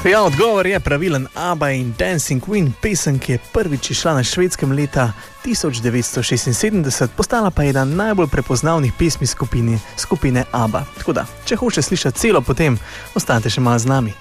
Ja, odgovor je pravilen. ABBA in Dancing Queen, pesem, ki je prvič išla na Švedskem leta 1976, postala pa ena najbolj prepoznavnih pesmi skupine ABBA. Tako da, če hoče slišati celo, potem ostanite še malo z nami.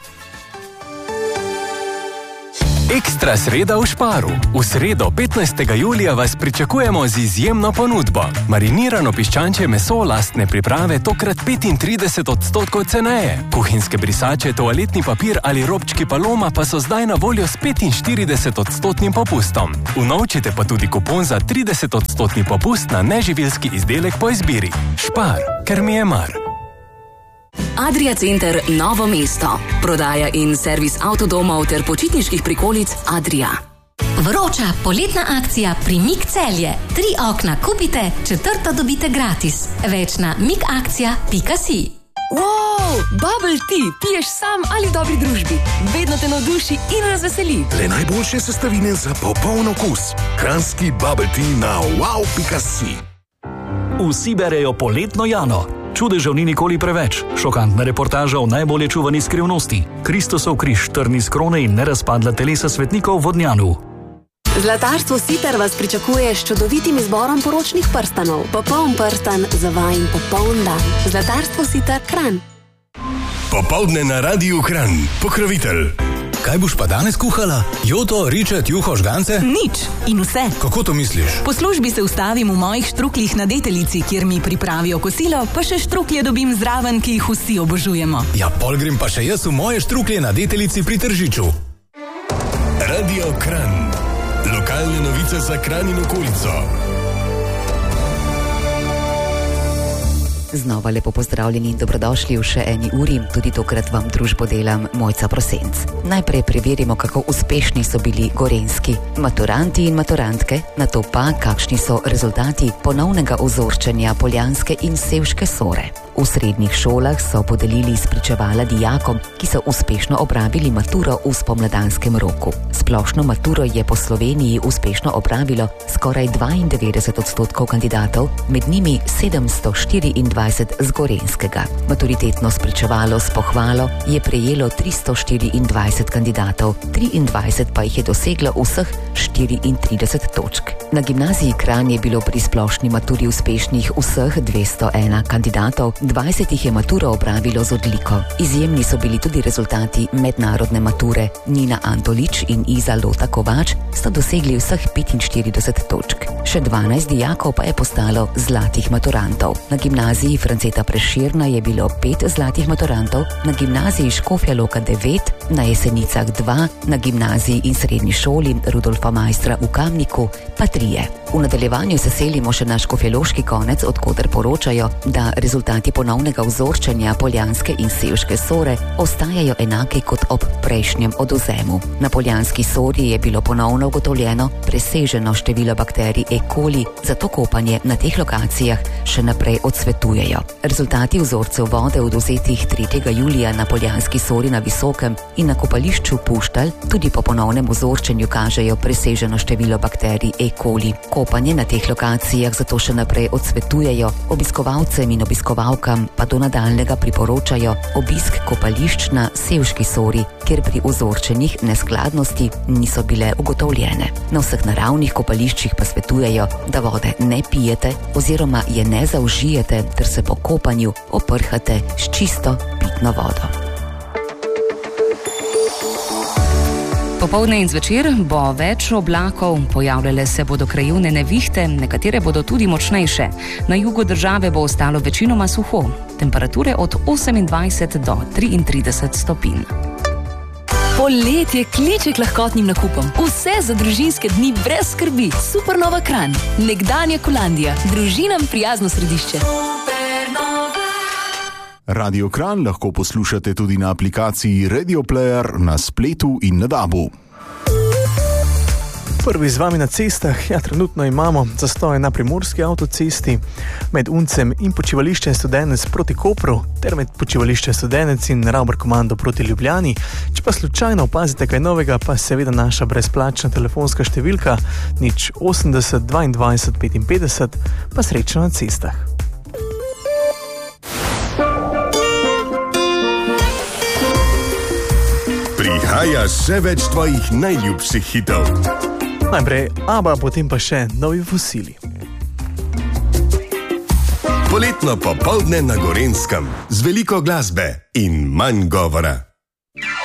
Ekstra sreda v Šparu. V sredo 15. julija vas pričakujemo z izjemno ponudbo. Marinirano piščančje meso lastne priprave tokrat 35% ceneje. Kuhinjske brisače, toaletni papir ali robčki Paloma pa so zdaj na voljo s 45% popustom. Unovčite pa tudi kupon za 30% popust na neživilski izdelek po izbiri. Špar, ker mi je mar. Adria Center Novo mesto. Prodaja in servis avtodomov ter počitniških prikolic Adria. Vroča poletna akcija pri MIG Celje. 3 okna kupite, 4. dobite gratis. Več na migakcija.si. Wow, bubble tea piješ sam ali v dobri družbi. Vedno te navduši in razveseli. Le najboljše sestavine za popoln okus. Kranjski bubble tea na wow.si. Vsi berejo poletno Jano. Čudežev ni nikoli preveč. Šokantna reportaža o najbolje čuvani skrivnosti. Kristosov križ, trn iz krone in nerazpadla telesa svetnikov v Vodnjanu. Zlatarstvo Sitar vas pričakuje s čudovitim izborom poročnih prstanov. Popoln prstan za vajin popoln dan. Zlatarstvo Sitar Kranj. Popoldne na Radiu Kranj. Pokrovitelj. Kaj boš pa danes kuhala? Joto, ričet, juho, žgance? Nič in vse. Kako to misliš? Po službi se ustavim v mojih štruklih na Deteljici, kjer mi pripravijo kosilo, pa še štruklje dobim zraven, ki jih vsi obožujemo. Ja, pol grem pa še jaz v moje štruklje na Deteljici pri Tržiču. Radio Kranj. Lokalne novice za Kranj in okolico. Znova lepo pozdravljeni in dobrodošli v še eni uri, tudi tokrat vam družbo delam Mojca Prosenc. Najprej preverimo, kako uspešni so bili gorenjski maturanti in maturantke, nato pa, kakšni so rezultati ponovnega ozorčenja poljanske in sevške sore. V srednjih šolah so podelili spričevala dijakom, ki so uspešno opravili maturo v spomladanskem roku. Splošno maturo je po Sloveniji uspešno opravilo skoraj 92% kandidatov, med njimi 724 z Gorenjskega. Maturitetno spričevalo s pohvalo je prejelo 324 kandidatov, 23 pa jih je doseglo vseh 34 točk. Na gimnaziji Kranj je bilo pri splošni maturi uspešnih vseh 201 kandidatov, 20 jih je maturo opravilo z odliko. Izjemni so bili tudi rezultati mednarodne mature. Nina Antolič in Iza Lota Kovač sta dosegli vseh 45 točk. Še 12 dijakov pa je postalo zlatih maturantov. Na gimnaziji Franceta Prešerna je bilo 5 zlatih maturantov, na gimnaziji Škofja Loka 9, na Jesenicah 2, na gimnaziji in srednji šoli Rudolfa Majstra v Kamniku pa 3. V nadaljevanju se selimo še na škofjeloški konec, odkoder poročajo, da rezultati ponovnega vzorčenja poljanske in sevške sore ostajajo enaki kot ob prejšnjem odvzemu. Na poljanski sori je bilo ponovno ugotovljeno preseženo število bakterij E. coli, zato kopanje na teh lokacijah še naprej odsvetujejo. Rezultati vzorcev vode odvzetih 3. julija na poljanski sori na Visokem in na kopališču Puštalj tudi po ponovnem vzorčenju kažejo preseženo število bakterij E. coli. Kopanje na teh lokacijah zato še naprej odsvetujejo, obiskovalcem in obiskovalkam pa do nadaljnega priporočajo obisk kopališč na sevški sori, kjer pri vzorčenih neskladnosti niso bile ugotovljene. Na vseh naravnih kopališčih pa svetujejo, da vode ne pijete oziroma je ne zaužijete ter se po kopanju oprhate s čisto pitno vodo. Popoldne in zvečer bo več oblakov, pojavljale se bodo krajevne nevihte, nekatere bodo tudi močnejše. Na jugu države bo ostalo večinoma suho, temperature od 28 do 33 stopinj. Poletje kliče k lahkotnim nakupom. Vse za družinske dni brez skrbi. Supernova Kranj, nekdanja Kolandija, družinam prijazno središče. Radio Kranj lahko poslušate tudi na aplikaciji Radio Player, na spletu in na DAB-u. Prvi z vami na cestah, trenutno imamo zastoje na primorski avtocesti med Uncem in počivališčem Studenec proti Kopru ter med počivališčem Studenec in Ravbar Komando proti Ljubljani. Če pa slučajno opazite kaj novega, pa seveda naša brezplačna telefonska številka 080 22 55, pa srečno na cestah. Pri prihaja še več tvojih najljubših hitov. Najprej ABBA, potem pa še novi fosili. Poletno popoldne na Gorenjskem z veliko glasbe in manj govora.